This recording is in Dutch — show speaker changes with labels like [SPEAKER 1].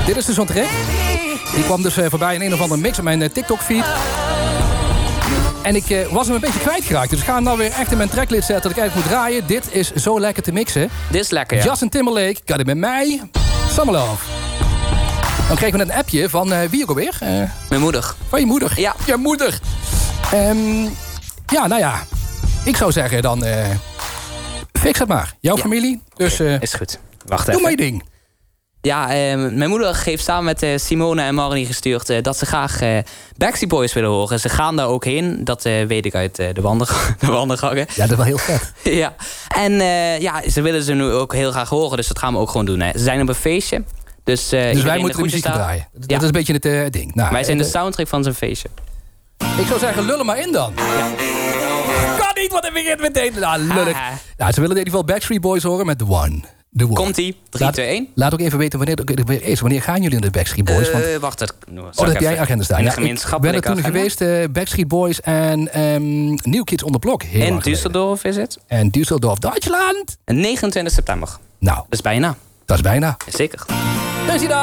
[SPEAKER 1] Dit is dus zo'n track. Die kwam dus voorbij in een of andere mix op mijn TikTok-feed. En ik was hem een beetje kwijtgeraakt. Dus ik ga hem nou weer echt in mijn tracklist zetten... dat ik eigenlijk moet draaien. Dit is zo lekker te mixen.
[SPEAKER 2] Dit is lekker, ja.
[SPEAKER 1] Justin Timberlake, Got It Met Mij, Summer Love. Dan kregen we net een appje van wie ook alweer?
[SPEAKER 2] Mijn moeder.
[SPEAKER 1] Van je moeder?
[SPEAKER 2] Ja.
[SPEAKER 1] Je moeder. Ja, nou ja. Ik zou zeggen dan... fix het maar. Jouw familie. Dus
[SPEAKER 2] is goed. Wacht even.
[SPEAKER 1] doe maar je ding.
[SPEAKER 2] Ja, mijn moeder heeft samen met Simone en Marnie gestuurd... dat ze graag Backstreet Boys willen horen. Ze gaan daar ook heen. Dat weet ik uit de wandelgangen.
[SPEAKER 1] Ja, dat is wel heel vet.
[SPEAKER 2] Ja. En ze willen ze nu ook heel graag horen. Dus dat gaan we ook gewoon doen. Hè. Ze zijn op een feestje. Dus
[SPEAKER 1] wij moeten de muziek draaien. Dat is een beetje het ding. Nou,
[SPEAKER 2] wij zijn de soundtrack van zijn feestje.
[SPEAKER 1] Ik zou zeggen, lullen maar in dan. Ja. Kan niet, wat heb ik het meteen. Nou, lullig. Nou, ze willen in ieder geval Backstreet Boys horen met The One.
[SPEAKER 2] Komt-ie. 3, 2, 1.
[SPEAKER 1] Laat ook even weten wanneer gaan jullie naar de Backstreet Boys? Want,
[SPEAKER 2] wacht, dat
[SPEAKER 1] heb jij agenda staan.
[SPEAKER 2] Ja, ik
[SPEAKER 1] ben er toen geweest, Backstreet Boys en New Kids on the Block.
[SPEAKER 2] In Düsseldorf is het.
[SPEAKER 1] En Düsseldorf, Duitsland.
[SPEAKER 2] En 29 september.
[SPEAKER 1] Nou.
[SPEAKER 2] Dat is bijna.
[SPEAKER 1] Dat is bijna.
[SPEAKER 2] Zeker.
[SPEAKER 1] Dus